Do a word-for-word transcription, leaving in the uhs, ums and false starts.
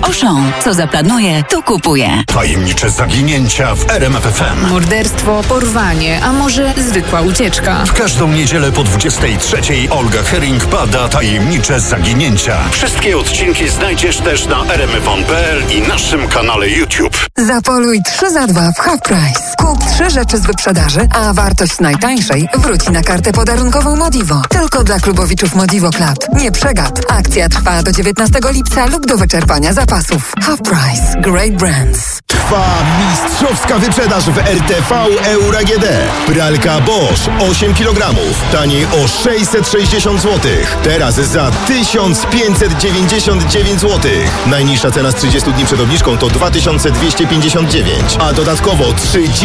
Auchan. Co zaplanuje, to kupuje. Tajemnicze zaginięcia w R M F F M. Morderstwo, porwanie, a może zwykła ucieczka. W każdą niedzielę po dwudziestej trzeciej Olga Herring bada tajemnicze zaginięcia. Wszystkie odcinki znajdziesz też na r m f on kropka p l i naszym kanale YouTube. Zapoluj trzy za dwa w Half Price. Kup trzy rzeczy z wyprzedaży, a wartość najtańszej wróci na kartę podarunkową Modivo. Tylko dla klubowiczów Modivo Club. Nie przegap. Akcja trwa do dziewiętnastego lipca lub do wyczerpania zapasów. Half Price. Great Brands. Trwa mistrzowska wyprzedaż w R T V Euro A G D. Pralka Bosch osiem kilogramów. Taniej o sześćset sześćdziesiąt złotych. Teraz za tysiąc pięćset dziewięćdziesiąt dziewięć złotych. Najniższa cena z trzydziestu dni przed obniżką to dwa tysiące dwieście pięćdziesiąt dziewięć, a dodatkowo trzydzieści